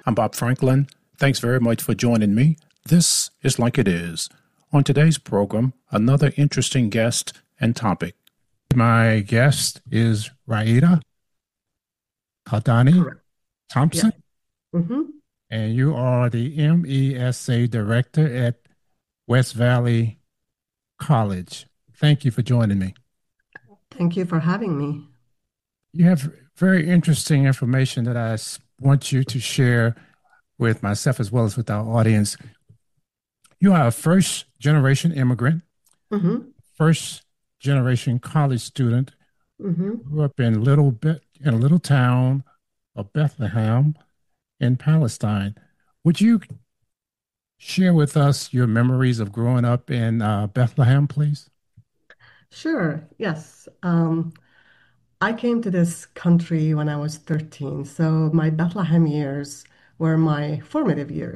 I'm Bob Franklin. Thanks very much for joining me. This is Like It Is. On today's program, another interesting guest and topic. My guest is Raida Haldani Correct. Yeah. Thompson, hmm and you are the MESA Director at West Valley College. Thank you for joining me. Thank you for having me. You have very interesting information that want you to share with myself as well as with our audience. You are a first generation immigrant, hmm first generation college student, hmm grew up in a little town of Bethlehem in Palestine. Would you share with us your memories of growing up in Bethlehem, please? Sure. Yes. I came to this country when I was 13, so my Bethlehem years were my formative years.